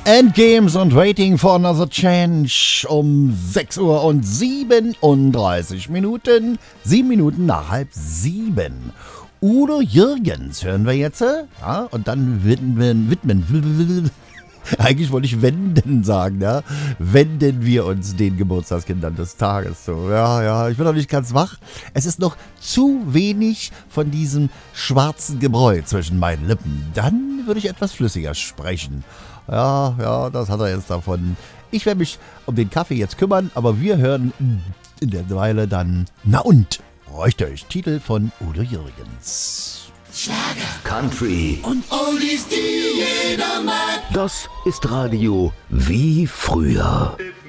Endgames und Waiting for Another Change um 6 Uhr und 37 Minuten. 7 Minuten nach 6:30. Udo Jürgens hören wir jetzt. Ja, und dann widmen. Eigentlich wollte ich wenden sagen, ja. Wenden wir uns den Geburtstagskindern des Tages. So, ja, ich bin noch nicht ganz wach. Es ist noch zu wenig von diesem schwarzen Gebräu zwischen meinen Lippen. Dann würde ich etwas flüssiger sprechen. Ja, das hat er jetzt davon. Ich werde mich um den Kaffee jetzt kümmern, aber wir hören in der Weile dann Na und? Richtig, Titel von Udo Jürgens. Schlager, Country und Oldies, die jeder mag. Das ist Radio wie früher. If